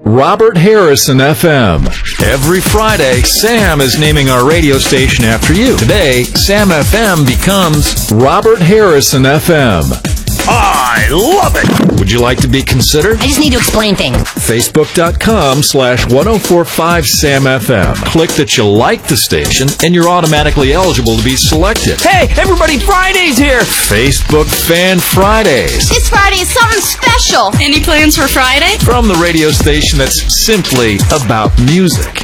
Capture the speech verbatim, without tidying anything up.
Robert Harrison F M. Every Friday, Sam is naming our radio station after you. Today, Sam F M becomes Robert Harrison F M. I love it! Would you like to be considered? I just need to explain things. Facebook.com slash 1045 Sam FM. Click that you like the station, and you're automatically eligible to be selected. Hey, everybody, Friday's here! Facebook Fan Fridays. This Friday is something special. Any plans for Friday? From the radio station that's simply about music.